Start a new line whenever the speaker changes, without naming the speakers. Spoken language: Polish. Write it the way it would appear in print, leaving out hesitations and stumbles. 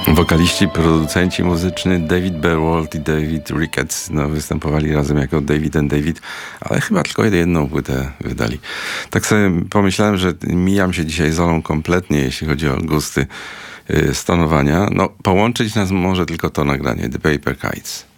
Wokaliści, producenci muzyczni David Berwald i David Ricketts występowali razem jako David and David, ale chyba tylko jedną płytę wydali. Tak sobie pomyślałem, że mijam się dzisiaj z Olą kompletnie, jeśli chodzi o gusty stonowania. Połączyć nas może tylko to nagranie, The Paper Kites.